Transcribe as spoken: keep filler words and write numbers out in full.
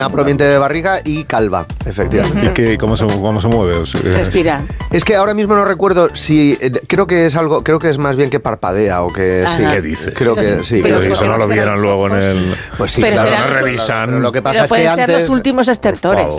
prominente de barriga y calva, efectivamente. ¿Y qué, cómo, se, cómo se mueve? Respira. Es que ahora mismo no recuerdo si... Eh, creo que es algo... Creo que es más bien que parpadea o que... Ajá. Sí. ¿Qué dices? Creo que Pero, sí. pero creo que eso no lo vieron luego en el... Pues sí, pero claro, serán no los, revisan. pero lo que pasa pero es que pueden ser antes... los últimos estertores.